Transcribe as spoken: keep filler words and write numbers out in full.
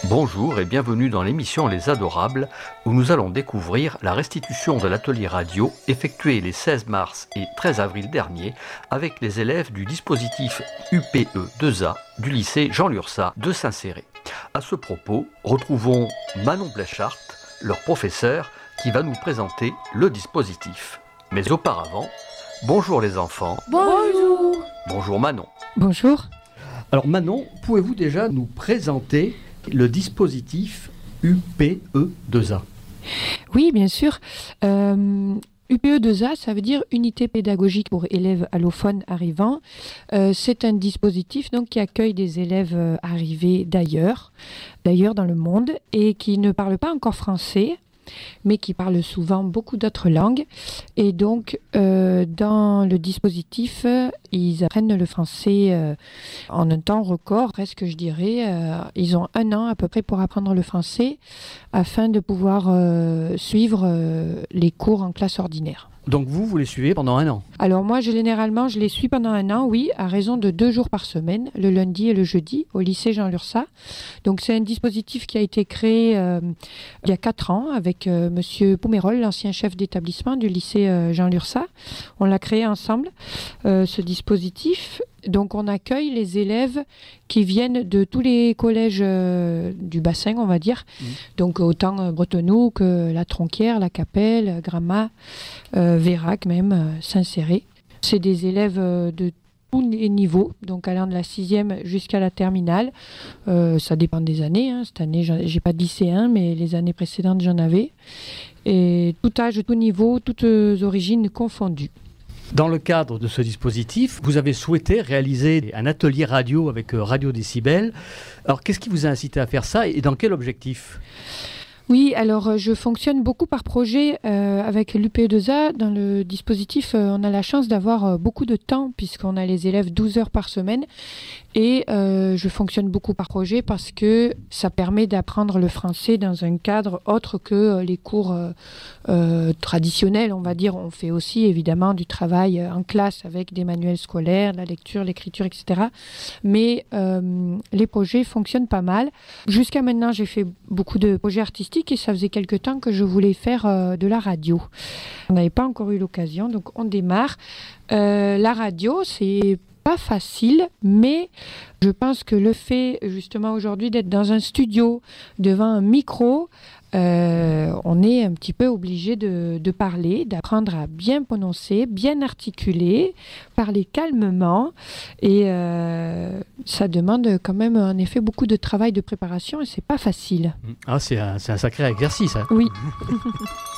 Bonjour et bienvenue dans l'émission Les Adorables, où nous allons découvrir la restitution de l'atelier radio effectuée les seize mars et treize avril dernier avec les élèves du dispositif U P E deux A du lycée Jean Lurçat de Saint-Céré. À ce propos, retrouvons Manon Bléchart, leur professeur, qui va nous présenter le dispositif. Mais auparavant, bonjour les enfants. Bonjour. Bonjour Manon. Bonjour. Alors Manon, pouvez-vous déjà nous présenter le dispositif U P E deux A? Oui, bien sûr. Euh, U P E deux A, ça veut dire Unité pédagogique pour élèves allophones arrivants. Euh, c'est un dispositif donc, qui accueille des élèves euh, arrivés d'ailleurs, d'ailleurs dans le monde, et qui ne parlent pas encore français, mais qui parlent souvent beaucoup d'autres langues. Et donc, euh, dans le dispositif, euh, ils apprennent le français euh, en un temps record, presque je dirais. Euh, ils ont un an à peu près pour apprendre le français afin de pouvoir euh, suivre euh, les cours en classe ordinaire. Donc vous, vous les suivez pendant un an? Alors moi, je, généralement, je les suis pendant un an, oui, à raison de deux jours par semaine, le lundi et le jeudi, au lycée Jean Lurçat. Donc c'est un dispositif qui a été créé euh, il y a quatre ans avec euh, Monsieur Poumerol, l'ancien chef d'établissement du lycée euh, Jean Lurçat. On l'a créé ensemble, euh, ce dispositif. Donc on accueille les élèves qui viennent de tous les collèges euh, du bassin, on va dire. Mmh. Donc autant euh, Bretenoux que La Tronquière, La Capelle, Grammat, euh, Vérac même, euh, Saint-Céré. C'est des élèves euh, de tous les niveaux, donc allant de la sixième jusqu'à la terminale. Euh, ça dépend des années. Hein. Cette année, j'ai pas de lycéen, mais les années précédentes, j'en avais. Et tout âge, tout niveau, toutes origines confondues. Dans le cadre de ce dispositif, vous avez souhaité réaliser un atelier radio avec Radio Décibel. Alors, qu'est-ce qui vous a incité à faire ça et dans quel objectif ? Oui, alors je fonctionne beaucoup par projet euh, avec l'U P E deux A. Dans le dispositif, euh, on a la chance d'avoir euh, beaucoup de temps puisqu'on a les élèves douze heures par semaine. Et euh, je fonctionne beaucoup par projet parce que ça permet d'apprendre le français dans un cadre autre que euh, les cours euh, euh, traditionnels, on va dire. On fait aussi évidemment du travail en classe avec des manuels scolaires, la lecture, l'écriture, et cetera. Mais euh, les projets fonctionnent pas mal. Jusqu'à maintenant, j'ai fait beaucoup de projets artistiques et ça faisait quelque temps que je voulais faire euh, de la radio. On n'avait pas encore eu l'occasion, donc on démarre. Euh, la radio, c'est pas facile, mais je pense que le fait justement aujourd'hui d'être dans un studio, devant un micro, euh, on est un petit peu obligé de, de parler, d'apprendre à bien prononcer, bien articuler, parler calmement, et euh, ça demande quand même en effet beaucoup de travail de préparation et c'est pas facile. Ah, c'est un, c'est un sacré exercice. Hein. Oui.